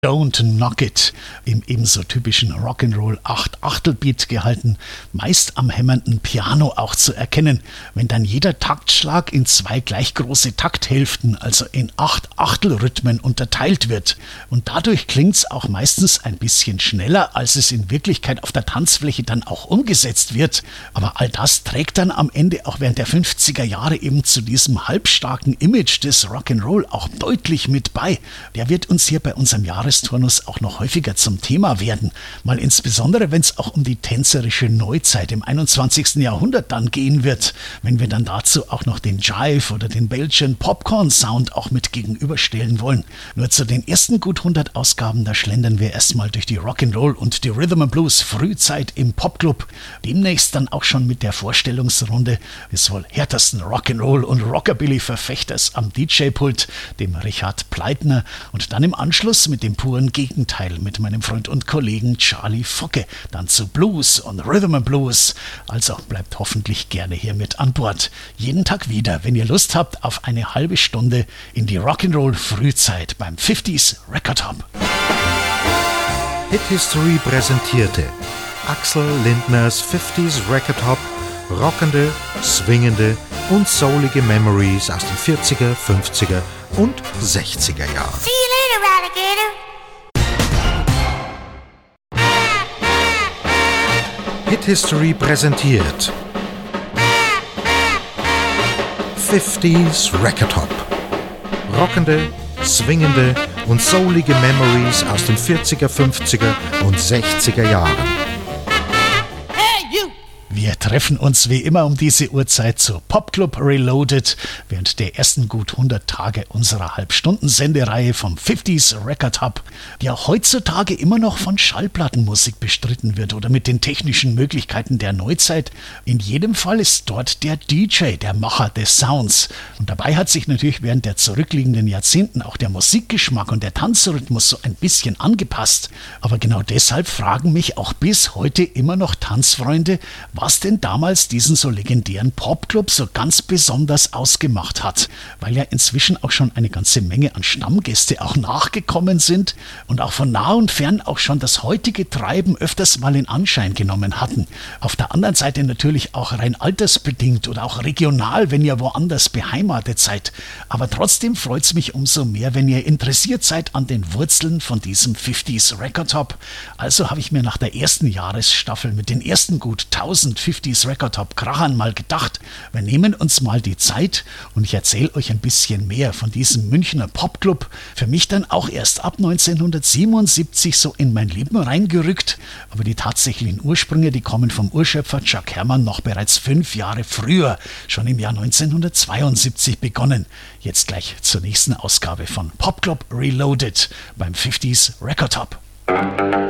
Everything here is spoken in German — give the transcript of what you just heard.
Don't Knock It im ebenso typischen Rock'n'Roll 8/8-Beat gehalten, meist am hämmernden Piano auch zu erkennen, wenn dann jeder Taktschlag in 2 gleich große Takthälften, also in 8/8-Rhythmen unterteilt wird. Und dadurch klingt's auch meistens ein bisschen schneller, als es in Wirklichkeit auf der Tanzfläche dann auch umgesetzt wird. Aber all das trägt dann am Ende auch während der 50er Jahre eben zu diesem halbstarken Image des Rock'n'Roll auch deutlich mit bei. Der wird uns hier bei unserem Jahresturnus auch noch häufiger zum Thema werden, mal insbesondere, wenn es auch um die tänzerische Neuzeit im 21. Jahrhundert dann gehen wird, wenn wir dann dazu auch noch den Jive oder den Belgian Popcorn Sound auch mit gegenüberstellen wollen. Nur zu den ersten gut 100 Ausgaben, da schlendern wir erstmal durch die Rock'n'Roll und die Rhythm and Blues Frühzeit im Popclub. Demnächst dann auch schon mit der Vorstellungsrunde des wohl härtesten Rock'n'Roll und Rockabilly-Verfechters am DJ-Pult, dem Richard Pleitner, und dann im Anschluss mit dem puren Gegenteil mit meinem Freund und Kollegen Charlie Focke, dann zu Blues und Rhythm and Blues. Also bleibt hoffentlich gerne hier mit an Bord. Jeden Tag wieder, wenn ihr Lust habt, auf eine halbe Stunde in die Rock'n'Roll Frühzeit beim 50s Record Hop. Hit History präsentierte Axel Lindners 50s Record Hop, rockende, swingende und soulige Memories aus den 40er, 50er und 60er Jahren. See you later, alligator. Hit History präsentiert 50s Record Hop. Rockende, swingende und soulige Memories aus den 40er, 50er und 60er Jahren. Wir treffen uns wie immer um diese Uhrzeit zur Popclub Reloaded während der ersten gut 100 Tage unserer Halbstunden-Sendereihe vom 50s Record Hub, die auch heutzutage immer noch von Schallplattenmusik bestritten wird oder mit den technischen Möglichkeiten der Neuzeit. In jedem Fall ist dort der DJ, der Macher des Sounds. Und dabei hat sich natürlich während der zurückliegenden Jahrzehnten auch der Musikgeschmack und der Tanzrhythmus so ein bisschen angepasst. Aber genau deshalb fragen mich auch bis heute immer noch Tanzfreunde, was denn damals diesen so legendären Popclub so ganz besonders ausgemacht hat, weil ja inzwischen auch schon eine ganze Menge an Stammgäste auch nachgekommen sind und auch von nah und fern auch schon das heutige Treiben öfters mal in Anschein genommen hatten. Auf der anderen Seite natürlich auch rein altersbedingt oder auch regional, wenn ihr woanders beheimatet seid. Aber trotzdem freut es mich umso mehr, wenn ihr interessiert seid an den Wurzeln von diesem 50s Record Hop. Also habe ich mir nach der ersten Jahresstaffel mit den ersten gut 1000 50s Record Hop Krachern mal gedacht, wir nehmen uns mal die Zeit und ich erzähle euch ein bisschen mehr von diesem Münchner Popclub, für mich dann auch erst ab 1977 so in mein Leben reingerückt, aber die tatsächlichen Ursprünge, die kommen vom Urschöpfer Chuck Herrmann noch bereits 5 Jahre früher, schon im Jahr 1972 begonnen. Jetzt gleich zur nächsten Ausgabe von Popclub Reloaded beim 50s Record Hop.